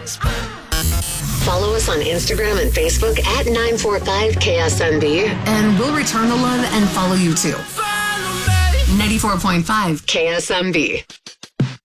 Follow us on Instagram and Facebook at 945KSNB. And we'll return the love and follow you too. 94.5 KSNB.